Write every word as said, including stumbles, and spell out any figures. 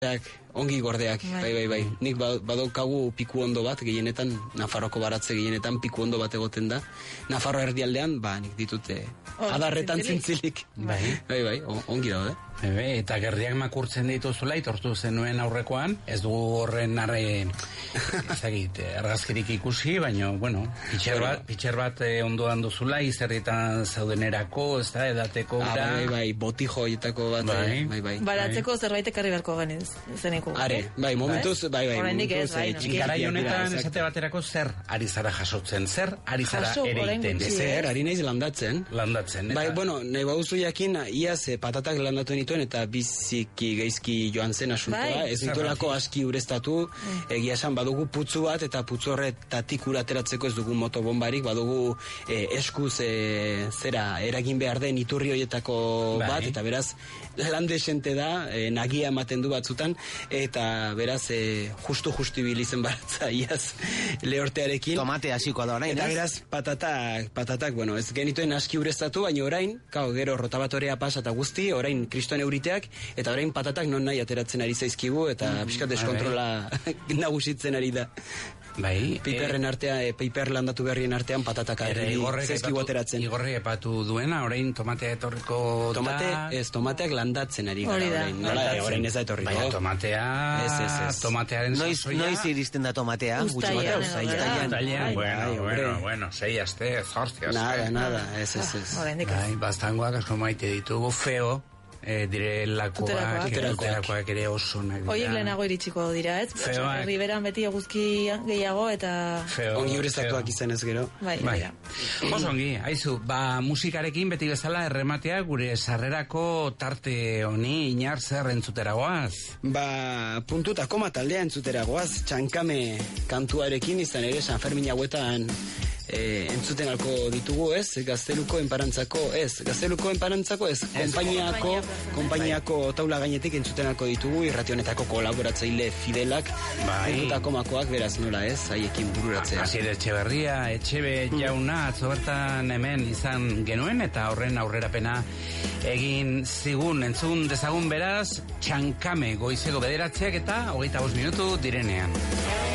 Ongi gordeak, bai, bai, bai. Nik badaukagu piku ondo bat, gehienetan, Nafarroko baratze gehienetan piku ondo bat egoten da. Nafarro erdialdean, ba, nik ditute adarretan zintzilik. Bai, bai, bai, ongi daude. Ebe, eta gerriak makurtzen dituzula, itortu zenuen aurrekoan, ez dugu horren arre, ezagit, argazkirik ikusi, baina, bueno, pitxer bat, pitxer bat ondoan duzula, izerritan zaudenerako, ez da, edateko ah, bai, bai, botijo etako bat, bai, bai, bai. Baratzeko zerbaitek arri beharko genez, zeneko. Are, bai, momentuz, bai, bai, momentuz, garai honetan, esate baterako, zer ari zara jasotzen, zer ari zara ereiten. Zer, ari naiz landatzen. Landatzen, eta... Bai, bueno, nahi bauzu jakin, iaz patatak landatu nituen, eta biziki geizki joan zen asuntoa, ez ditolako aski ureztatu, egia esan badugu putzu bat, eta putzu horretatik urateratzeko ez dugu motobombarik, badugu eh, eskuz eh, zera, eragin behar den iturri horietako bat, eta beraz, landesente da, eh, nagia ematen du batzutan, eta beraz, eh, justu-justu bilizen baratza, iaz, lehortearekin. Tomate hasiko da orain, eta beraz, patatak, patatak, bueno, ez genituen aski ureztatu, baina orain, kao, gero rotabatorea pasa eta guzti, orain kriston euriteak, eta orain patatak non nahi ateratzen ari zaizkigu, eta mm, pixkat deskontrola nagusitzen ari da. Bai, Piperren artean, e, piper landatu berrien artean patatak zaizkigu ateratzen. Igorre epatu duena, orain tomatea etorriko Tomate, da... Ez, tomateak landatzen ari gara orain. Nola, orain ez da etorriko. Baina tomatea... Ez, ez, ez. Tomatearen noiz, noiz iristen da tomatea? Uztailan. Uztailan. Bueno, bueno, bueno, sei aste, zortzi aste. Nada, nada, ez, ez, ez. Bai, bastangoak asko maite ditugu, feo. Eh, dire lakoak, tuterakoak ere oso nak dira. Oiek lehenago iritsiko dira, ez? Feoak. Riberan beti eguzki gehiago eta... Feo, ongi ureztatuak izan ez gero. Bai, bai. Oso ongi, haizu, ba, musikarekin beti bezala errematea gure sarrerako tarte honi inar zer entzuteragoaz? Ba, puntuta koma taldea entzuteragoaz, txankame kantuarekin izan ere San Fermin hauetan E, entzuten alko ditugu, ez? Gazteluko enparantzako, ez? Gazteluko enparantzako, ez? Konpainiako, konpainiako taula gainetik entzuten alko ditugu, irrationetako kolaboratzaile fidelak, puntutako makoak, beraz nola, ez? Haiekin bururatzea. Asier Etxeberria, Etxebe jauna, atzo bertan hemen izan genuen, eta horren aurrerapena egin zigun, entzun dezagun beraz, txankame goizego bederatzeak eta hogeita bost minutu direnean.